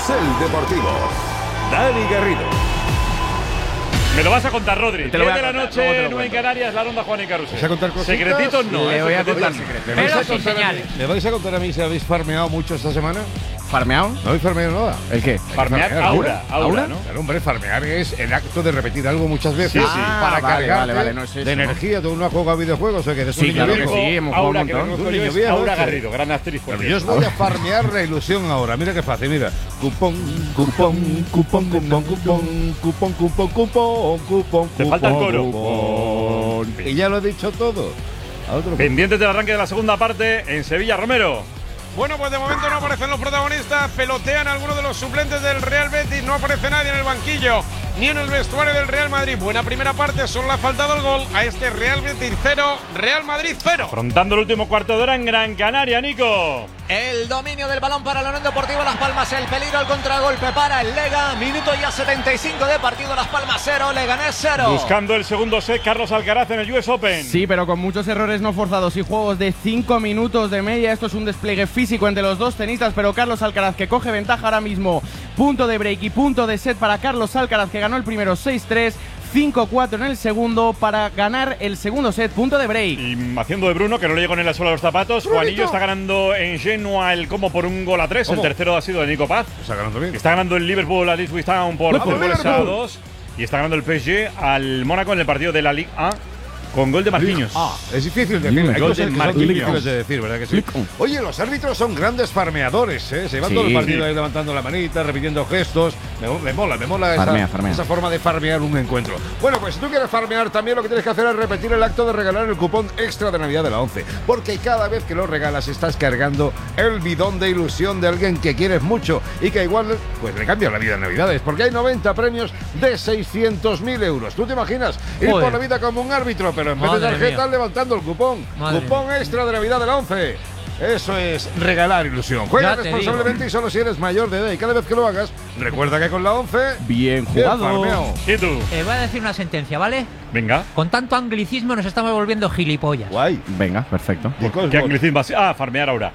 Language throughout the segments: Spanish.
Carrusel Deportivo. Dani Garrido. Me lo vas a contar, Rodri. 10 de la noche, luego te lo 9 en cuento. Canarias, la ronda Juan y Carrusel. ¿Vas a contar cositas? Secretitos no. Le voy a contar secretitos secretos. Pero sin señales. ¿Me vais a contar a mí si habéis farmeado mucho esta semana? ¿Farmeado? ¿No habéis farmeado nada? ¿El qué? Farmear, aura, ¿no? Claro, hombre, farmear es el acto de repetir algo muchas veces Sí, sí. para Vale, cargarte vale, no es eso, de ¿no? energía. ¿Tú no has jugado a videojuegos o que eres un Sí, niño claro que viejo? sí, hemos jugado Aura un que montón. conozco Un yo niño es viejo, Aura este. Garrido, gran actriz. por Pero cierto. yo os voy a farmear la ilusión ahora. Mira qué fácil, mira. Cupón. Te falta el coro. Cupón. Y ya lo he dicho todo. A otro. Pendientes del arranque de la segunda parte en Sevilla, Romero. Bueno, pues de momento no aparecen los protagonistas, pelotean algunos de los suplentes del Real Betis, no aparece nadie en el banquillo ni en el vestuario del Real Madrid. Buena primera parte, solo le ha faltado el gol a este Real Betis 0, Real Madrid 0. Afrontando el último cuarto de hora en Gran Canaria, Nico. El dominio del balón para la Unión Deportiva Las Palmas, el peligro al contragolpe para el Lega, minuto ya 75 de partido, Las Palmas 0, Leganés 0. Buscando el segundo set, Carlos Alcaraz en el US Open. Sí, pero con muchos errores no forzados y juegos de 5 minutos de media. Esto es un despliegue físico entre los dos tenistas, pero Carlos Alcaraz que coge ventaja ahora mismo. Punto de break y punto de set para Carlos Alcaraz, que ganó el primero 6-3. 5-4 en el segundo para ganar el segundo set, punto de break. Y haciendo de Bruno, que no le llegó en la suela a los zapatos. Juanillo está ganando en Genoa el combo por 1-3. El tercero ha sido de Nico Paz. Está ganando bien. Está ganando el Liverpool a Ipswich Town por 2 goles a 2. Y está ganando el PSG al Mónaco en el partido de la Ligue A con gol de Marquinhos. Es difícil decir, hay Gol cosas de que son Marquinhos. difíciles de decir, ¿verdad que sí? Oye, los árbitros son grandes farmeadores, ¿eh? Se van todo el partido ahí levantando la manita, repitiendo gestos. Me mola Farmea. esa forma de farmear un encuentro. Bueno, pues si tú quieres farmear también lo que tienes que hacer es repetir el acto de regalar el cupón extra de Navidad de la 11. Porque cada vez que lo regalas estás cargando el bidón de ilusión de alguien que quieres mucho y que igual pues le cambia la vida en Navidades. Porque hay 90 premios de 600.000 euros. ¿Tú te imaginas ir por la vida como un árbitro, pero en vez de tarjeta levantando el cupón? Cupón extra de Navidad de la 11. Eso es regalar ilusión. Juega responsablemente y solo si eres mayor de edad. Y cada vez que lo hagas, recuerda que con la 11… Bien jugado. farmeado. ¿Y tú? Voy a decir una sentencia, ¿vale? Venga. Con tanto anglicismo nos estamos volviendo gilipollas. Guay. Venga, perfecto. ¿Qué anglicismo? Farmear ahora.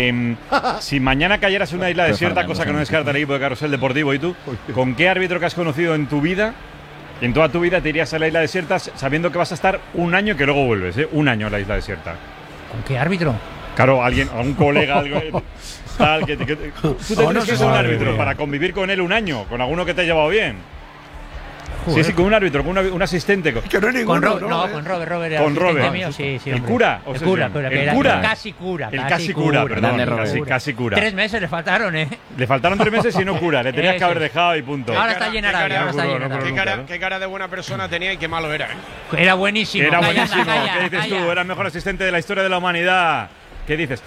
Si mañana cayeras en una isla desierta, cosa que no descarta el equipo de Carrusel Deportivo, ¿y tú? ¿Con qué árbitro que has conocido en tu vida, en toda tu vida, te irías a la isla desierta sabiendo que vas a estar un año y que luego vuelves, ¿eh? Un año a la isla desierta. ¿Con qué árbitro? Claro, algún colega, algo tal, tú tendrías que ser un árbitro para convivir con él un año, con alguno que te ha llevado bien. Joder. Sí, con un árbitro, con un asistente. Que no hay ninguno, Con Robert era Con asistente Robert. mío, sí, ¿El hombre. cura? El cura, El que era cura. casi cura. El casi cura, Grande perdón. Robert. Casi cura. 3 meses le faltaron, ¿eh? Le faltaron 3 meses y no cura. Le tenías que Eso haber es. dejado y punto. Ahora está llena Arabia, ahora está llena Arabia. Qué cara de buena persona tenía y qué malo era, ¿eh? Era buenísimo. Era Calla, buenísimo. calla, ¿Qué dices calla. tú? Era el mejor asistente de la historia de la humanidad. ¿Qué dices?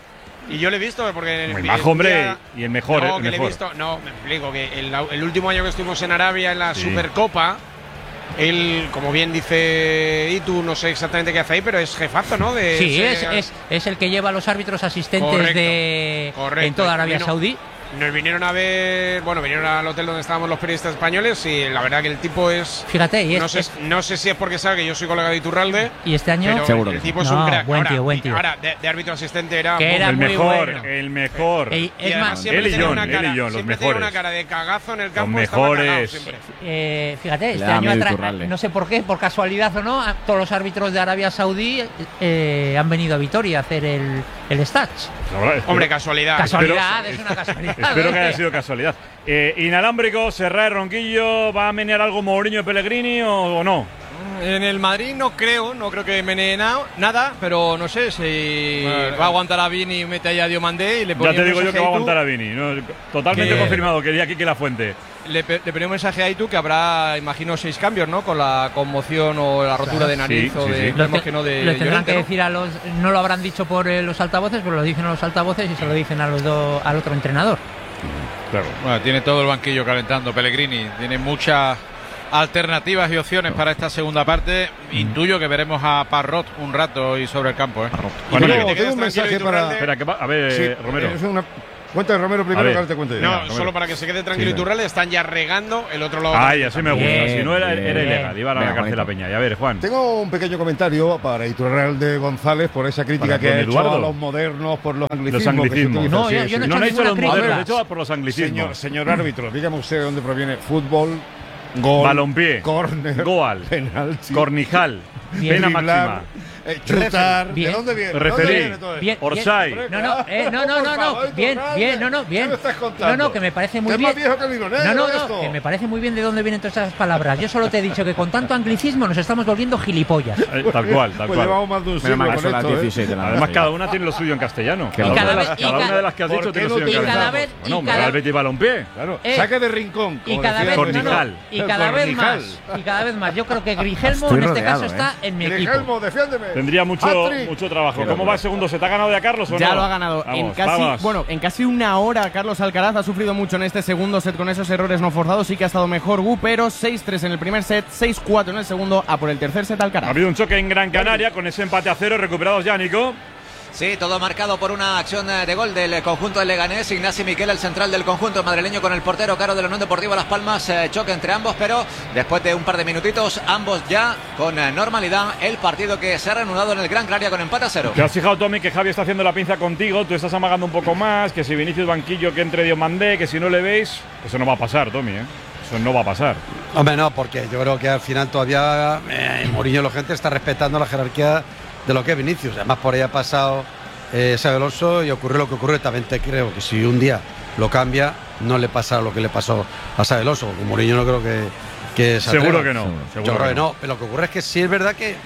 Y yo le he visto porque… Muy majo, hombre. Y el mejor, No, el que le he mejor. visto… No, me explico, que el último año que estuvimos en Arabia en la Supercopa… Él, como bien dice Itu, no sé exactamente qué hace ahí, pero es jefazo, ¿no? Sí, es el que lleva a los árbitros asistentes Correcto. en toda Arabia Saudí. Nos vinieron a ver, vinieron al hotel donde estábamos los periodistas españoles y la verdad que el tipo es… Fíjate, y no sé si es porque sabe que yo soy colega de Iturralde. Y este año… Pero seguro el que tipo es No, un crack. buen tío. Ahora, de árbitro asistente era… Que era El muy mejor, bueno. el mejor. Y Es además más, siempre él y tenía John, una cara, él y John, los siempre tenía una mejores. cara de cagazo en el campo. Los estaba cagado mejores. siempre. fíjate, Le este da año miedo Iturralde. no sé por qué, por casualidad o no, todos los árbitros de Arabia Saudí han venido a Vitoria a hacer el stats. Hombre, casualidad. Casualidad, es una casualidad. Espero que haya sido casualidad. Inalámbrico, Serra, Ronquillo, ¿va a menear algo Mourinho y Pellegrini o no? En el Madrid no creo que menee nada, pero no sé si va a aguantar a Vini y mete ahí a Diomandé y le pone Ya te un digo yo mensaje que va a a Itu. aguantar a Vini. ¿No? Totalmente Que- confirmado, que aquí que la fuente. Le ponía un mensaje a Itu que habrá, imagino, 6 cambios, ¿no? Con la conmoción o la rotura de nariz Sí, o sí, de… sí. esperemos que no de Lo tendrán Llorente, que ¿no? decir a los… No lo habrán dicho por los altavoces, pero lo dicen a los altavoces y se lo dicen a al otro entrenador. Claro. Bueno, tiene todo el banquillo calentando Pellegrini, tiene muchas alternativas y opciones para esta segunda parte. Intuyo que veremos a Parrot un rato y sobre el campo, ¿eh? Bueno, Tengo un mensaje para… Espera, a ver, Sí, Romero. es una Cuenta Romero primero, ver. que ahora te cuento yo. No, Romero. solo para que se quede tranquilo Iturralde, están ya regando el otro lado. Ay, así me gusta. Bien, Si no era bien. ilegal, iba a la Venga, cárcel la bonito. peña. Y a ver, Juan. Tengo un pequeño comentario para Iturralde González por esa crítica Para que ha don hecho Eduardo. a los modernos por los anglicismos. Los anglicismos. que se No, utilizan. yo no he No hecho he dicho ninguna los modelos, crítica. he hecho por los anglicismos. Señor árbitro, dígame usted de dónde proviene fútbol, gol, Balompié, córner, goal, penalti, cornijal, Bien. pena driblar, máxima, chutar. Bien. ¿De dónde viene? ¿De Referí. dónde viene todo eso? Bien, Orsay. bien. No, bien, bien, no, bien. ¿Qué me estás contando? No, que me parece muy ¿Que es bien. más viejo que el vino negro No, esto? que me parece muy bien de dónde vienen todas esas palabras. Yo solo te he dicho que con tanto anglicismo nos estamos volviendo gilipollas. Tal cual, tal Pues cual. llevamos más de un Menos siglo mal que con son las esto, ¿eh? 16 de la Además, noche. cada una tiene lo suyo en castellano. Que Cada, cada una, vez- cada una de las que has ¿por dicho qué tiene lo no suyo en y cada castellano. vez- Bueno, y cada- Real Betis Balompié. Claro, Eh, saque de rincón. Y como cada decía vez Cornijal. y cada vez Cornijal. más. Y cada vez más. Yo creo que Grigelmo Estoy en este rodeado, caso está en mi equipo. Grigelmo, defiéndeme. Tendría mucho Hat-trick. trabajo. ¿Cómo va el segundo? ¿Se te ha ganado ya Carlos o no? Ya lo ha ganado. Vamos, En casi una hora, Carlos Alcaraz ha sufrido mucho en este segundo set con esos errores no forzados. Sí que ha estado mejor Gu, pero 6-3 en el primer set, 6-4 en el segundo. A por el tercer set Ha Alcaraz. habido un choque en Gran Canaria con ese empate a 0 recuperados ya, Nico. Sí, todo marcado por una acción de gol del conjunto del Leganés. Ignacio Miquel, el central del conjunto madrileño, con el portero Caro de la Unión Deportiva Las Palmas. Choque entre ambos, pero después de un par de minutitos, ambos ya con normalidad. El partido que se ha reanudado en el Gran Canaria con empate a 0. Te has fijado, Tommy, que Javi está haciendo la pinza contigo. Tú estás amagando un poco más. Que si Vinicius banquillo, que entre Diomandé, que si no le veis. Eso no va a pasar, Tommy, ¿eh? Eso no va a pasar. Hombre, no, porque yo creo que al final todavía Mourinho, la gente está respetando la jerarquía de lo que es Vinicius. Además, por ahí ha pasado Xabi Alonso y ocurrió lo que ocurrió. También te creo que si un día lo cambia, no le pasa lo que le pasó a Xabi Alonso. Con Mourinho no creo que se Seguro atreva. que no. Yo Seguro creo que no. Pero lo que ocurre es que sí es verdad que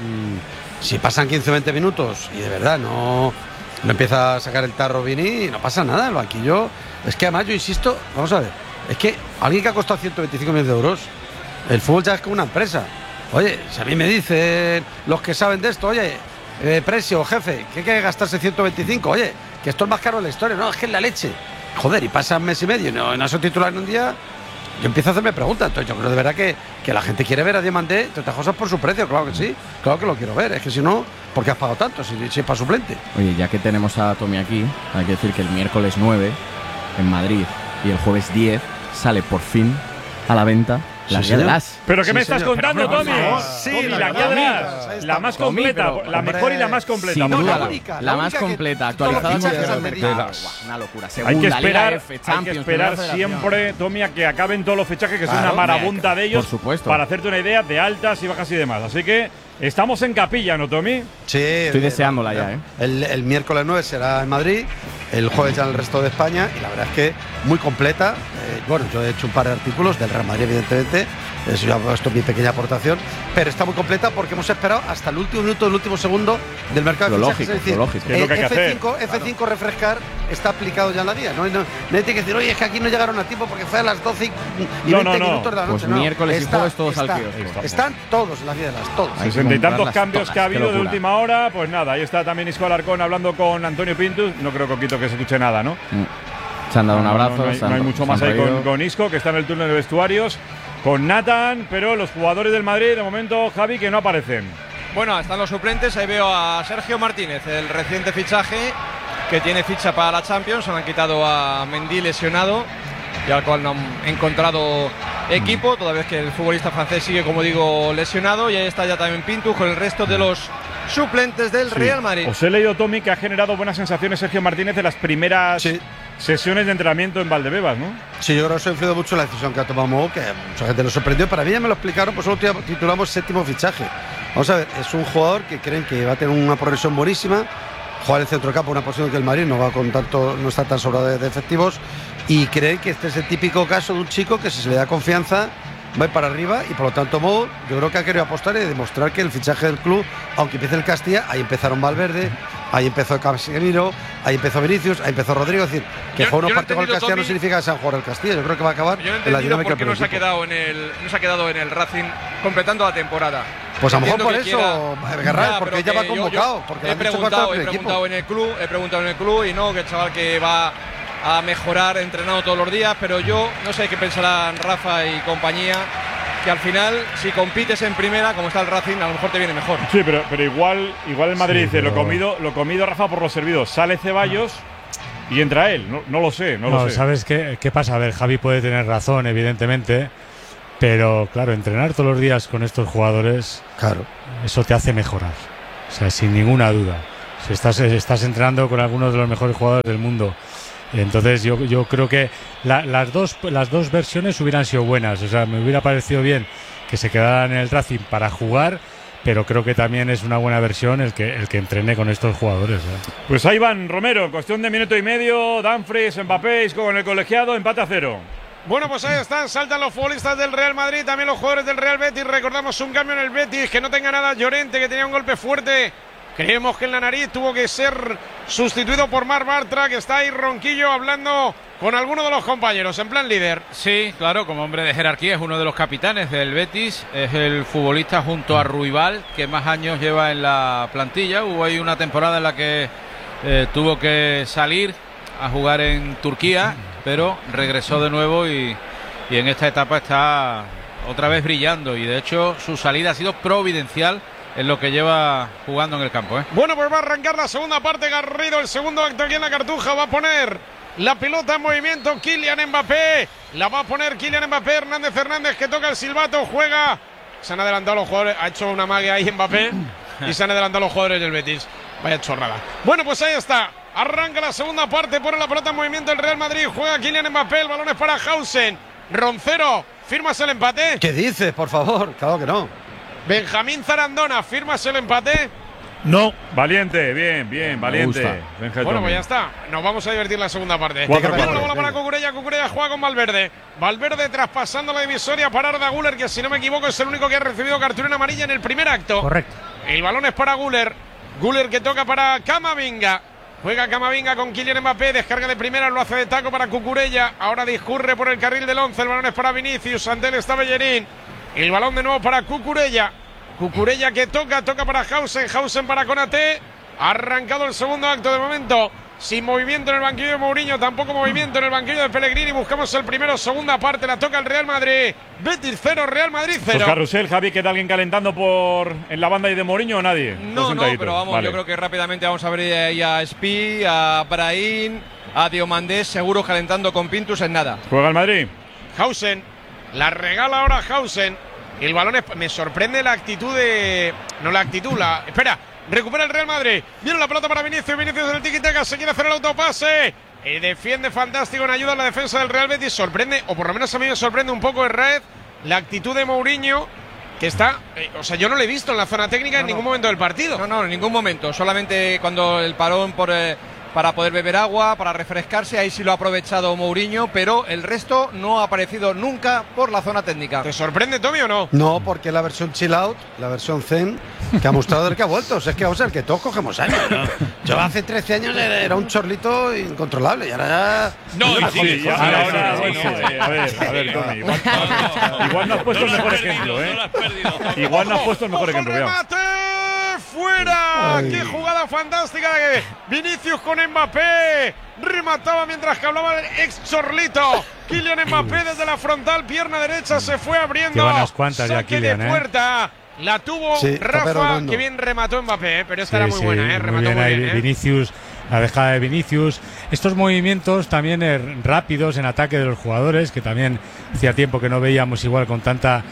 si pasan 15 o 20 minutos y de verdad no empieza a sacar el tarro Vini, no pasa nada. El banquillo. Es que además yo insisto, vamos a ver, es que alguien que ha costado 125 millones de euros, el fútbol ya es como una empresa. Oye, si a mí me dicen los que saben de esto, oye, precio, jefe, que hay que gastarse 125, oye, que esto es más caro de la historia, no, es que es la leche. Joder, y pasa un mes y medio y no se titular en un día, yo empiezo a hacerme preguntas. Entonces yo creo de verdad que la gente quiere ver a Diamandé, entre otras cosas por su precio, claro que sí, claro que lo quiero ver, es que si no, ¿por qué has pagado tanto si es para suplente? Oye, ya que tenemos a Tommy aquí, hay que decir que el miércoles 9 en Madrid y el jueves 10 sale por fin a la venta la guía de las. ¿Pero qué Sí, me estás señor. contando, Pero, por Tommy? favor. Sí, Sí, la la guía de guía. las. Ahí La está. más Tommy, completa, pero, la hombre, mejor y la más completa. Sin por duda, favor. única, la la más única que completa, todos los actualizada fichajes al han mercado. venido. Buah, una locura. Hay que Segunda, Liga esperar, F, hay que Champions, esperar Primera Federación. siempre, Tommy, a que acaben todos los fichajes, que es Claro, una marabunta de ellos, por supuesto. para hacerte una idea de altas y bajas y demás. Así que estamos en capilla, ¿no, Tommy? Sí, Estoy deseándola ya, ¿eh? El miércoles 9 será en Madrid, el jueves ya en el resto de España y la verdad es que muy completa. Bueno, yo he hecho un par de artículos del Real Madrid, evidentemente, eso ya esto es mi pequeña aportación, pero está muy completa porque hemos esperado hasta el último minuto, el último segundo del mercado de Lo fichajes. lógico, Es decir, lo lógico. ¿Qué es lo que hay que hacer? F5 refrescar está aplicado ya en la guía. No tiene que decir, oye, es que aquí no llegaron a tiempo porque fue a las 12 y No, 20 no. minutos de la noche. Pues No, miércoles y jueves todos al está, kiosco. Están todos en la guía de las, todos. Hay que 60 y tantos comprarlas cambios todas, que ha qué habido de locura. última hora. Pues nada, ahí está también Isco Alarcón hablando con Antonio Pintus. No creo, Coquito, que se escuche nada, ¿no? Se han dado un No, abrazo. no hay, se han- no hay mucho se han más ahí reído. con Isco, que está en el túnel de vestuarios. Con Nathan, pero los jugadores del Madrid, de momento, Javi, que no aparecen. Bueno, están los suplentes. Ahí veo a Sergio Martínez, el reciente fichaje que tiene ficha para la Champions. Se han quitado a Mendy lesionado y al cual no han encontrado equipo, toda vez que el futbolista francés sigue, como digo, lesionado. Y ahí está ya también Pintus con el resto de los suplentes del Real Madrid. Os he leído, Tommy, que ha generado buenas sensaciones Sergio Martínez en las primeras Sí. sesiones de entrenamiento en Valdebebas, ¿no? Sí, yo creo que eso ha influido mucho en la decisión que ha tomado Mou, que mucha gente lo sorprendió. Para mí ya me lo explicaron, pues solo titulamos séptimo fichaje. Vamos a ver, es un jugador que creen que va a tener una progresión buenísima. Jugar en el centro de campo, una posición que el Madrid no va con tanto, no está tan sobrado de efectivos. Y creen que este es el típico caso de un chico que si se le da confianza va a ir para arriba y por lo tanto Mou yo creo que ha querido apostar y demostrar que el fichaje del club, aunque empiece el Castilla, ahí empezaron Valverde, ahí empezó Casemiro, ahí empezó Vinicius, ahí empezó Rodrigo. Es decir, que Yo- juega unos yo no he partidos con el entendido, Castilla no Tommy. significa que sean jugador del Castilla. Yo creo que va a acabar Yo no he en la entendido dinámica por qué del no se ha equipo. quedado en el Racing completando la temporada. Pues a lo mejor Entiendo por que eso, quiera- Garral, Ya, porque pero ella va que yo- convocado. Porque le he han dicho que va a estar preguntado, en he el equipo. preguntado en el club y no, que el chaval que va a mejorar entrenando todos los días, pero yo no sé qué pensarán Rafa y compañía, que al final si compites en primera, como está el Racing, a lo mejor te viene mejor. Sí, pero igual el Madrid Sí, dice, pero- lo comido, Rafa, por lo servido. Sale Ceballos y entra él. No lo sé, no lo sé. ¿Sabes qué pasa? A ver, Javi puede tener razón, evidentemente, pero claro, entrenar todos los días con estos jugadores, claro, eso te hace mejorar. O sea, sin ninguna duda. Si estás entrenando con algunos de los mejores jugadores del mundo. Entonces yo creo que las dos versiones hubieran sido buenas. O sea, me hubiera parecido bien que se quedaran en el Racing para jugar, pero creo que también es una buena versión el que entrene con estos jugadores. Pues ahí van, Romero, en cuestión de minuto y medio, Dumfries, Mbappé con el colegiado, empate a 0. Bueno, pues ahí están, saltan los futbolistas del Real Madrid, también los jugadores del Real Betis. Recordamos un cambio en el Betis, que no tenga nada Llorente, que tenía un golpe fuerte. Creemos que en la nariz tuvo que ser sustituido por Marc Bartra, que está ahí ronquillo hablando con alguno de los compañeros, en plan líder. Sí, claro, como hombre de jerarquía, es uno de los capitanes del Betis, es el futbolista junto a Ruibal que más años lleva en la plantilla. Hubo ahí una temporada en la que tuvo que salir a jugar en Turquía, pero regresó de nuevo y en esta etapa está otra vez brillando, y de hecho su salida ha sido providencial en lo que lleva jugando en el campo. Bueno, pues va a arrancar la segunda parte. Garrido, el segundo acto aquí en la Cartuja, va a poner la pelota en movimiento Kylian Mbappé, la va a poner Kylian Mbappé. Hernández que toca el silbato, juega, se han adelantado los jugadores, ha hecho una magia ahí Mbappé y se han adelantado los jugadores del Betis, vaya chorrada. Bueno, pues ahí está, arranca la segunda parte, pone la pelota en movimiento el Real Madrid, juega Kylian Mbappé, el balón es para Hausen. Roncero, ¿firmas el empate? ¿Qué dices, por favor? Claro que no. Benjamín Zarandona, ¿firmas el empate? No. Valiente, bien, valiente. Bueno, pues ya está. Nos vamos a divertir la segunda parte. Viene la bola para Cucurella juega con Valverde. Valverde traspasando la divisoria para Arda Güler, que si no me equivoco es el único que ha recibido cartulina amarilla en el primer acto. Correcto. El balón es para Güler. Güler que toca para Camavinga. Juega Camavinga con Kylian Mbappé, descarga de primera, lo hace de taco para Cucurella. Ahora discurre por el carril del 11, el balón es para Vinicius, ante él está Bellerín. El balón de nuevo para Cucurella. Cucurella que toca para Hausen para Konaté. Ha arrancado el segundo acto de momento. Sin movimiento en el banquillo de Mourinho, tampoco movimiento en el banquillo de Pellegrini. Buscamos el primero, segunda parte, la toca el Real Madrid. Betis 0, Real Madrid 0. Pues Carrusel, Javi, ¿queda alguien calentando en la banda y de Mourinho o nadie? No, pero vamos, vale. Yo creo que rápidamente vamos a ver ahí a Spi, a Brahim, a Diomandé, seguro calentando con Pintus en nada. ¿Juega el Madrid? Hausen, la regala ahora Hausen. El balón me sorprende la actitud de... No la actitud, Espera, recupera el Real Madrid. Viene la pelota para Vinicius en el tiki-taka, se quiere hacer el autopase. Defiende fantástico en ayuda a la defensa del Real Betis. Sorprende, o por lo menos a mí me sorprende un poco Herrera, la actitud de Mourinho, que está... o sea, yo no lo he visto en la zona técnica en ningún momento del partido. No, en ningún momento. Solamente cuando el parón para poder beber agua, para refrescarse, ahí sí lo ha aprovechado Mourinho, pero el resto no ha aparecido nunca por la zona técnica. ¿Te sorprende, Tommy, o no? No, porque la versión chill out, la versión zen, que ha mostrado el que ha vuelto. O sea, es que vamos a ver, que todos cogemos años, ¿no? Yo hace 13 años era un chorlito incontrolable y ahora ya... A ver, Tommy, igual no has puesto el mejor ejemplo, Igual no has puesto el mejor ejemplo, ¡Fuera! ¡Qué jugada fantástica de Vinicius con Mbappé! Remataba mientras que hablaba el ex chorlito. Kylian Mbappé desde la frontal, pierna derecha, se fue abriendo. Lleva unas cuantas ya, Kylian, de puerta. La tuvo Rafa, que bien remató Mbappé, pero esta era muy buena, remató muy bien. Vinicius, la dejada de Vinicius. Estos movimientos también rápidos en ataque de los jugadores, que también hacía tiempo que no veíamos igual con tanta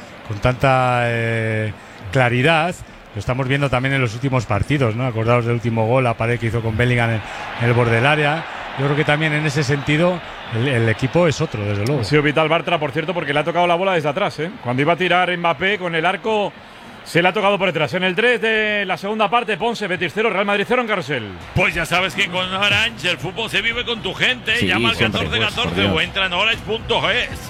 claridad. Lo estamos viendo también en los últimos partidos, ¿no? Acordaos del último gol, la pared que hizo con Bellingham en el borde del área. Yo creo que también en ese sentido el equipo es otro, desde luego. Ha sido vital Bartra, por cierto, porque le ha tocado la bola desde atrás, Cuando iba a tirar Mbappé con el arco, se le ha tocado por detrás. En el 3 de la segunda parte, Ponce, Betis 0, Real Madrid 0 en Carrusel. Pues ya sabes que con Orange el fútbol se vive con tu gente. Sí, llama al 1414 o entra en orange.es.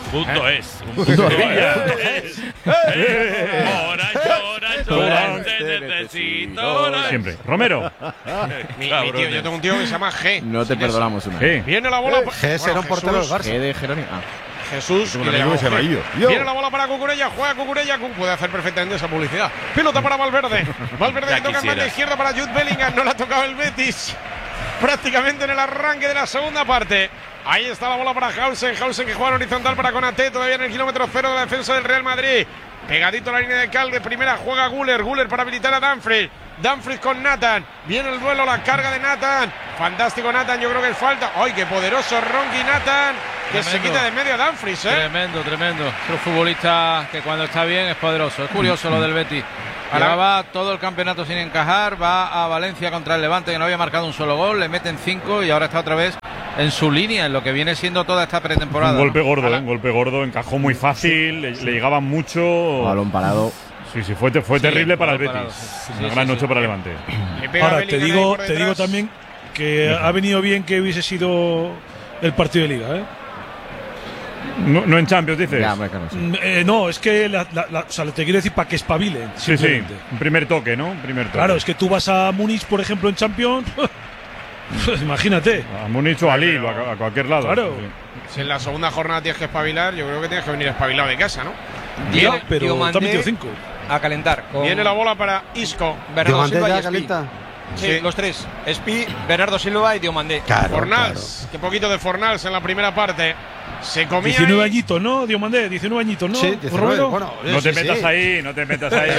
Orange, necesito. Siempre. Romero. Mi tío, yo tengo un tío que se llama G. No te perdonamos una. Viene la bola. G será un portero del Barça. G de Jerónimo. Jesús, viene la bola para Cucurella, juega Cucurella, puede hacer perfectamente esa publicidad. Pelota para Valverde. Valverde que toca en banda izquierda para Jude Bellingham, no la ha tocado el Betis. Prácticamente en el arranque de la segunda parte. Ahí está la bola para Hausen que juega horizontal para Konaté, todavía en el kilómetro 0 de la defensa del Real Madrid. Pegadito a la línea de cal, de primera juega Güler para habilitar a Dumfries. Dumfries con Nathan. Viene el duelo, la carga de Nathan. Fantástico Nathan, yo creo que es falta. ¡Ay, qué poderoso Ronchi Nathan! Que se quita de medio a Dumfries, ¿eh? Tremendo, tremendo. Es un futbolista que cuando está bien es poderoso. Es curioso lo del Betis. Llevaba todo el campeonato sin encajar. Va a Valencia contra el Levante, que no había marcado un solo gol. Le meten 5 y ahora está otra vez en su línea, en lo que viene siendo toda esta pretemporada. Un golpe gordo, un golpe gordo. Encajó muy fácil, le llegaban mucho. Balón parado. Sí, fue terrible para el Betis. Una gran noche para el Levante. Ahora, te digo también que ha venido bien que hubiese sido el partido de Liga, ¿eh? No en Champions, dices. Ya, claro, sí. No, es que o sea, te quiero decir para que espabilen. Sí. Un primer toque, ¿no? Claro, es que tú vas a Múnich, por ejemplo, en Champions. Imagínate. A Múnich o a Lille o a cualquier lado. Claro. Si en la segunda jornada tienes que espabilar, yo creo que tienes que venir espabilado de casa, ¿no? Pero te ha metido 5. A calentar. Viene la bola para Isco. Bernardo Silva y Espi. calienta? Sí, los tres. Espi, Bernardo Silva y Diomandé. Fornals. Qué poquito de Fornals en la primera parte. Se comía 19 añitos, ¿no? Diomandé, 19 añitos, ¿no? Sí, 19. Bueno, no te metas ahí, no te metas ahí.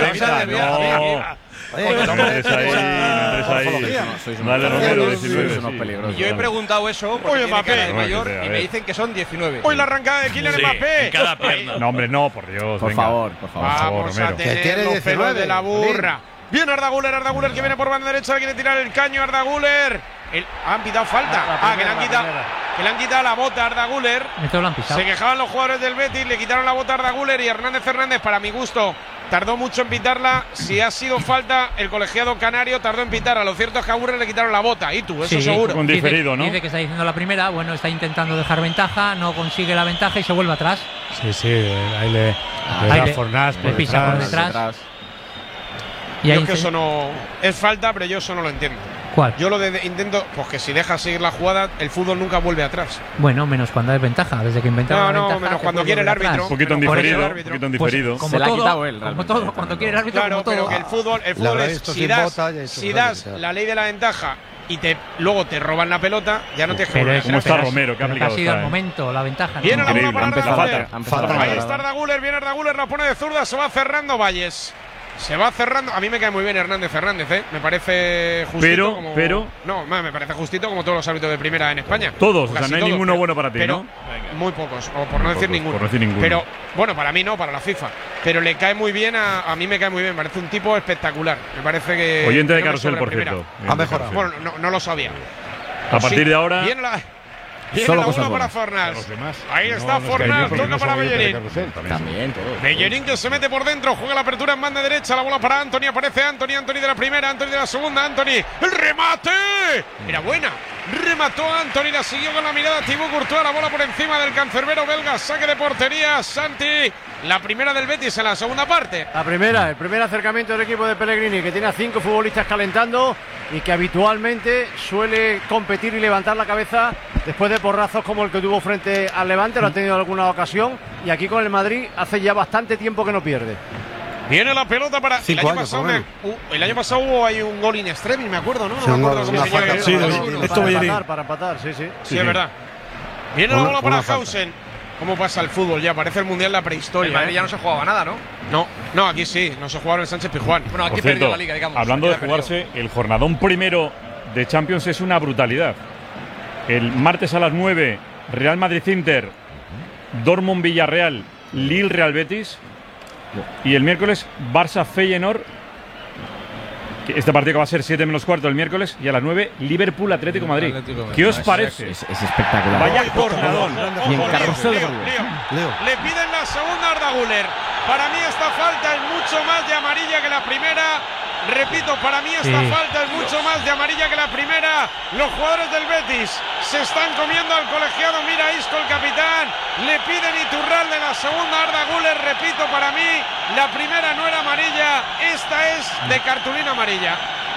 No entres ahí. Dale, Romero, 19. Yo he preguntado eso porque tiene cara de mayor y me dicen que son 19. Hoy la arrancada de Kylian Mbappé. En cada pierna. No, hombre, no, por Dios. Por favor. Vamos a tener los pelos de la burra. Viene Arda Güler que viene por banda derecha, quiere tirar el caño Arda Güler. Han pitado falta. Que le han quitado la bota a Arda Güler. Se quejaban los jugadores del Betis, le quitaron la bota a Arda Güler y Hernández, para mi gusto, tardó mucho en pitarla. Si ha sido falta, el colegiado canario tardó en pitarla. Lo cierto es que a Güler le quitaron la bota. Y tú, eso seguro. Con diferido, ¿no? Dice que está diciendo la primera. Bueno, está intentando dejar ventaja, no consigue la ventaja y se vuelve atrás. Sí, ahí le da Fornals por detrás. Yo es que eso no es falta, pero yo eso no lo entiendo. ¿Cuál? Yo intento, pues que si dejas seguir la jugada, el fútbol nunca vuelve atrás. Bueno, menos cuando hay ventaja, desde que inventaron la ventaja. Menos cuando quiere el árbitro. Un poquito en diferido. Pues, se la ha quitado él. Como todo, cuando quiere el árbitro, claro, pero que el fútbol es, si das la ley de la ventaja y luego te roban la pelota, ya no te jodas. ¿Cómo está Romero? ¿Qué aplicado ha sido el momento, la ventaja. Viene la bola para Arda Güler. Ahí está Arda Güler, viene Arda Güler, la pone de zurda, se va cerrando Valles. Se va cerrando. A mí me cae muy bien Hernández, ¿eh? Me parece justito. No, me parece justito como todos los árbitros de primera en España. Todos, o sea, no hay ninguno bueno para ti, ¿no? Muy pocos, o por no decir ninguno. Pero, bueno, para mí no, para la FIFA. Pero le cae muy bien, a mí me cae muy bien. Me parece un tipo espectacular. Me parece que. Oyente de Carrusel, por cierto. Ha mejorado. Bueno, no lo sabía. A partir de ahora. Viene la bola para Fornals. Ahí está Fornals, toca para Bellerín. También, todos. Bellerín que se mete por dentro, juega la apertura en banda derecha, la bola para Anthony, aparece Anthony de la primera, Anthony de la segunda, Anthony, el remate. Era buena. Remató Anthony, la siguió con la mirada Thibaut Courtois, la bola por encima del cancerbero belga, saque de portería, Santi. La primera del Betis en la segunda parte. El primer acercamiento del equipo de Pellegrini, que tiene a 5 futbolistas calentando y que habitualmente suele competir y levantar la cabeza después de porrazos como el que tuvo frente al Levante, lo ha tenido en alguna ocasión, y aquí con el Madrid hace ya bastante tiempo que no pierde. Viene la pelota para el año pasado hubo ahí un gol in extremis, me acuerdo, ¿no? No me acuerdo cómo se llama. Para empatar, sí. Sí, es verdad. Viene la bola para Hausen. ¿Cómo pasa el fútbol ya? Parece el mundial de la prehistoria. En Madrid ya no se jugaba nada, ¿no? No, aquí sí, no se jugaba en el Sánchez Pizjuán. Bueno, aquí perdió la liga, digamos. Hablando de jugarse, el jornadón primero de Champions es una brutalidad. El martes a las 9, Real Madrid-Inter, Dortmund-Villarreal, Lille-Real Betis. Y el miércoles, Barça-Feyenoord. Este partido que va a ser 7 menos cuarto el miércoles. Y a las 9, Liverpool-Atlético Madrid. ¿Qué os parece? Es espectacular. Vaya jornadón. Y en Carrusel Leo. Le piden la segunda a Arda Güler. Para mí esta falta es mucho más de amarilla que la primera. Repito, para mí esta falta es mucho más de amarilla que la primera. Los jugadores del Betis se están comiendo al colegiado. Mira Isco, el capitán. Le piden Iturralde la segunda. Arda Güler, repito, para mí la primera no era amarilla. Esta es de cartulina amarilla.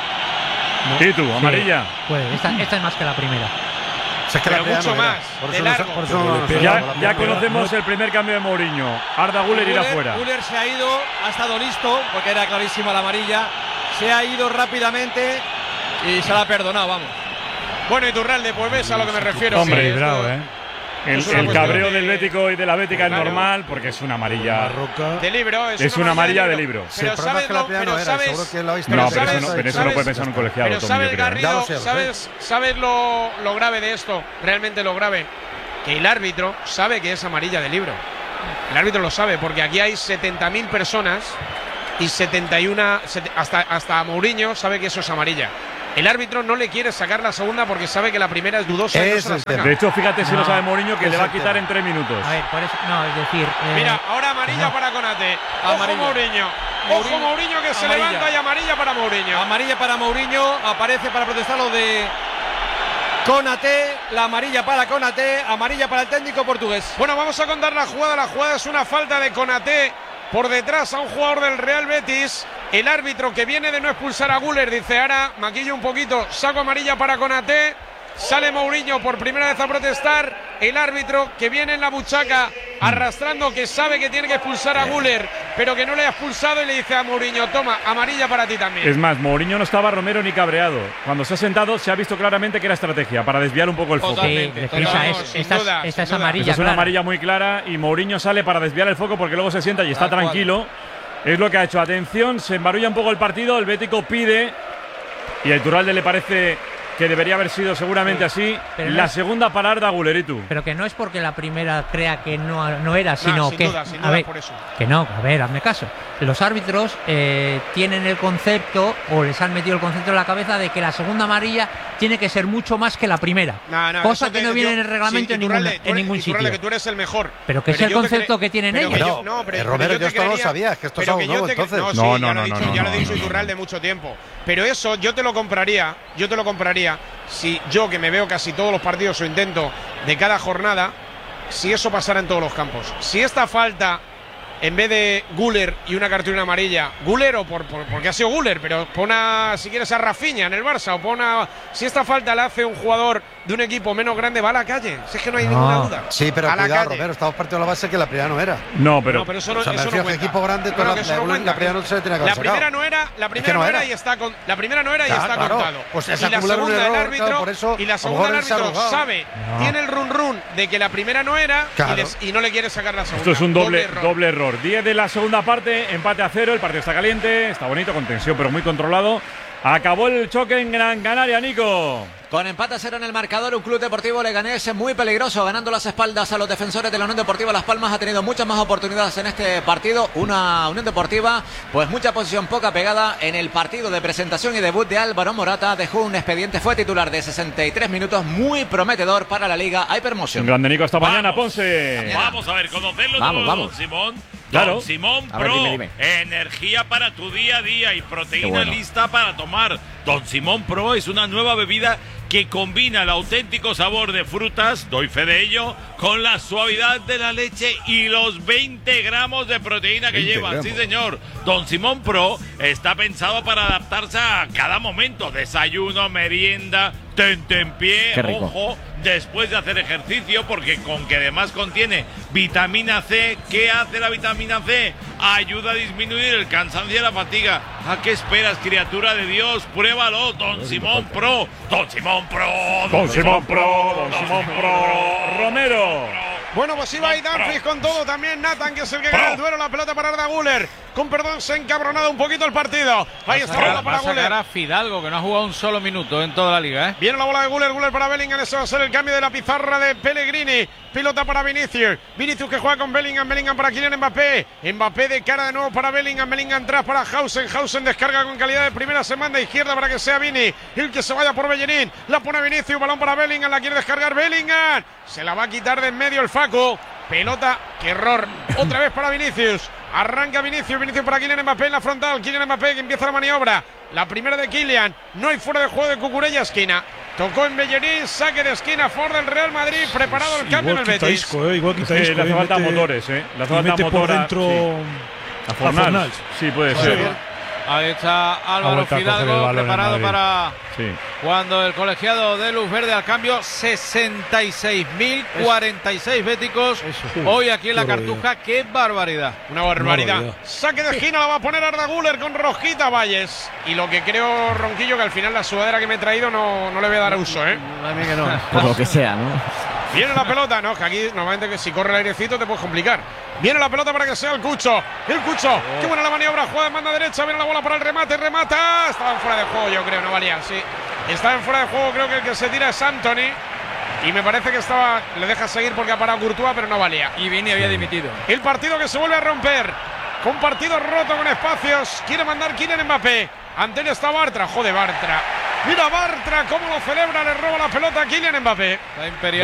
¿Y tú, amarilla? Pues esta es más que la primera. Pero mucho más, de largo. Ya conocemos el primer cambio de Mourinho. Arda Güler irá fuera. Güler se ha ido, ha estado listo, porque era clarísima la amarilla. Se ha ido rápidamente y se la ha perdonado, vamos. Bueno, Iturralde, pues ves a lo que me refiero. Hombre, bravo, El cabreo del Bético y de la Bética es normal porque es una amarilla. De libro, es una amarilla de libro. Pero sabes lo pero eso no puede pensar un colegiado. Pero sabes, Garrido, sabes lo grave de esto, realmente lo grave, que el árbitro sabe que es amarilla de libro. El árbitro lo sabe porque aquí hay 70.000 personas y 71, hasta Mourinho sabe que eso es amarilla. El árbitro no le quiere sacar la segunda porque sabe que la primera es dudosa y no se la saca. De hecho, fíjate si lo sabe Mourinho que le va a quitar en 3 minutos. A ver, por eso, no, es decir… Mira, ahora amarilla para Konate. Ojo Mourinho. Ojo Mourinho que se levanta y amarilla para Mourinho. Amarilla para Mourinho, aparece para protestar lo de Konate, la amarilla para Konate, amarilla para el técnico portugués. Bueno, vamos a contar la jugada. La jugada es una falta de Konate por detrás a un jugador del Real Betis. El árbitro que viene de no expulsar a Güler dice, ahora maquillo un poquito, saco amarilla para Konate. Sale Mourinho por primera vez a protestar. El árbitro que viene en la buchaca arrastrando, que sabe que tiene que expulsar a Güler, pero que no le ha expulsado, y le dice a Mourinho, toma, amarilla para ti también. Es más, Mourinho no estaba Romero ni cabreado. Cuando se ha sentado se ha visto claramente que era estrategia para desviar un poco el foco. Esta es amarilla. Esta es una amarilla muy clara y Mourinho sale para desviar el foco porque luego se sienta y está tranquilo. Es lo que ha hecho. Atención, se embarulla un poco el partido, el Bético pide y a Iturralde le parece que debería haber sido seguramente así. La segunda para Arda Güler, ¿y tú? Pero que no es porque la primera crea que no era, sino sin que… duda, a ver, por eso. que no, a ver, hazme caso. Los árbitros tienen el concepto, o les han metido el concepto en la cabeza, de que la segunda amarilla tiene que ser mucho más que la primera. Cosa que no viene en el reglamento en ningún sitio. Que tú eres el mejor. Pero que es el concepto que tienen ellos. Romero, yo esto no lo sabía, que esto es algo nuevo entonces. No, ya lo he dicho Iturralde mucho tiempo. Pero eso yo te lo compraría si yo, que me veo casi todos los partidos o intento de cada jornada, si eso pasara en todos los campos. Si esta falta, en vez de Güler y una cartulina amarilla, Güler o porque ha sido Güler, pero pon si quieres a Rafinha en el Barça, o si esta falta la hace un jugador de un equipo menos grande, va a la calle. Si es que no hay ninguna duda. Sí, pero cuidado, Romero, estamos partiendo de la base que la primera no era. No, pero eso no, o sea, eso no cuenta. equipo grande, la primera no se tenía que haber sacado. La primera no era y está contado. Pues y la segunda el árbitro, y la segunda el árbitro sabe, tiene el run de que la primera no era, y no le quiere sacar la segunda. Esto es un doble error. 10 de la segunda parte, empate a 0, el partido está caliente, está bonito, con tensión, pero muy controlado. Acabó el choque en Gran Canaria, Nico. Con empate a 0 en el marcador, un Club Deportivo Leganés muy peligroso, ganando las espaldas a los defensores de la Unión Deportiva Las Palmas. Ha tenido muchas más oportunidades en este partido. Una Unión Deportiva, pues mucha posición, poca pegada. En el partido de presentación y debut de Álvaro Morata dejó un expediente, fue titular de 63 minutos, muy prometedor para la Liga Hypermotion. Un grande, Nico, hasta mañana, Ponce. Vamos a ver, conocerlo vamos. Don Simón. Claro. Don Simón A ver, Pro, dime. energía para tu día a día y proteína bueno. lista para tomar. Don Simón Pro es una nueva bebida que combina el auténtico sabor de frutas, doy fe de ello, con la suavidad de la leche y los 20 gramos de proteína que lleva. gramos. Sí, señor. Don Simón Pro está pensado para adaptarse a cada momento. Desayuno, merienda, tentempié, Qué rico. ojo, después de hacer ejercicio, porque con que además contiene vitamina C. ¿Qué hace la vitamina C? Ayuda a disminuir el cansancio y la fatiga. ¿A qué esperas, criatura de Dios? Pruébalo, Don Simón Pro. Don Simón Pro. Don Simón Pro, Don Simón Pro. Romero. Bueno, pues iba ahí Danfries con todo, también Nathan, que es el que gana el duelo, la pelota para Arda Güler. Con perdón, se ha encabronado un poquito el partido. Ahí está la bola para Va a sacar Güler. a Fidalgo, que no ha jugado un solo minuto en toda la liga, ¿eh? Viene la bola de Güler para Bellingham, ese va a ser el cambio de la pizarra de Pellegrini. Pilota para Vinicius que juega con Bellingham para Kylian Mbappé. Mbappé de cara de nuevo para Bellingham atrás para Hausen descarga con calidad de primera, se manda a izquierda para que sea Vini, el que se vaya por Bellerín, la pone Vinicius, balón para Bellingham, la quiere descargar Bellingham, se la va a quitar de en medio el Facu, pelota, qué error, otra vez para Vinicius. Arranca Vinicius para Kylian Mbappé en la frontal. Kylian Mbappé que empieza la maniobra. La primera de Kylian. No hay fuera de juego de Cucurella, esquina. Tocó en Bellerín, saque de esquina, Ford del Real Madrid. Preparado el cambio en el Betis. Igual quita Isco, le hace falta motores, Le hace falta por dentro a Fornals. Sí, puede ser. Ahí está Álvaro Fidalgo preparado para cuando el colegiado de Luz Verde al cambio. 66.046 béticos hoy aquí en la Cartuja. ¡Qué barbaridad! Una barbaridad. Saque de esquina la va a poner Arda Güler con Rosquita Valles. Y lo que creo, Ronquillo, que al final la sudadera que me he traído no le voy a dar uso, A mí que no. Por lo que sea, ¿no? Viene la pelota. No, que aquí normalmente que si corre el airecito te puedes complicar. Viene la pelota para que sea el Cucho. El Cucho. Qué buena la maniobra. Juega de banda derecha. Viene la bola para el remate. Remata. Estaba en fuera de juego, yo creo. No valía. Sí. Está en fuera de juego. Creo que el que se tira es Antony. Y me parece que estaba. Le deja seguir porque ha parado Courtois, pero no valía. Y Vini había dimitido. El partido que se vuelve a romper. Con partido roto con espacios. Quiere mandar Kylian Mbappé. Ante él está Bartra. Joder, Bartra. Mira Bartra cómo lo celebra. Le roba la pelota a Kylian Mbappé. La Imperial.